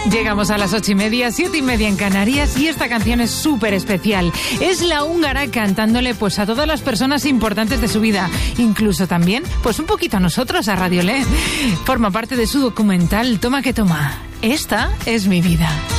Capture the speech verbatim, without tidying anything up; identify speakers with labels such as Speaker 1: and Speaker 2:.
Speaker 1: Llegamos a las ocho y media, siete y media en Canarias, y esta canción es súper especial. Es la húngara cantándole pues a todas las personas importantes de su vida, incluso también pues un poquito a nosotros, a Radio Le. Forma parte de su documental Toma que toma. Esta es mi vida.